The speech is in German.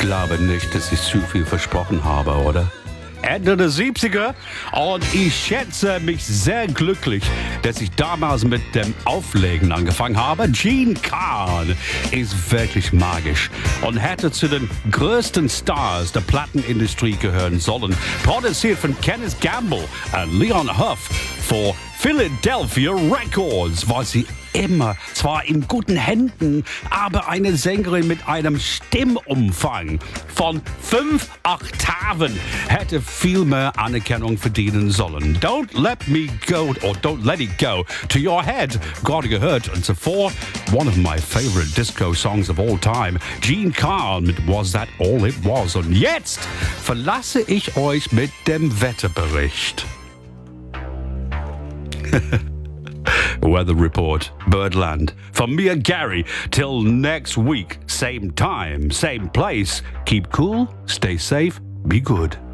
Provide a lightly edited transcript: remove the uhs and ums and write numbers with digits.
glaube nicht, dass ich zu viel versprochen habe, oder? Ende der 70er und ich schätze mich sehr glücklich, dass ich damals mit dem Auflegen angefangen habe. Gene Khan ist wirklich magisch und hätte zu den größten Stars der Plattenindustrie gehören sollen. Produziert von Kenneth Gamble und Leon Huff für Philadelphia Records war sie immer, zwar in guten Händen, aber eine Sängerin mit einem Stimmumfang von 5 Oktaven hätte viel mehr Anerkennung verdienen sollen. Don't let me go, or don't let it go to your head. Gerade gehört und zuvor one of my favorite disco songs of all time, Gene Khan mit Was That All It Was. Und jetzt verlasse ich euch mit dem Wetterbericht. Weather Report, Birdland. From me and Gary, till next week. Same time, same place. Keep cool, stay safe, be good.